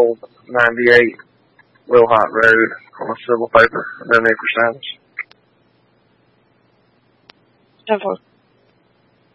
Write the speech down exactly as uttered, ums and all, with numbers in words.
old ninety-eight Wilhite Road on a civil paper. No need for signs. ten four.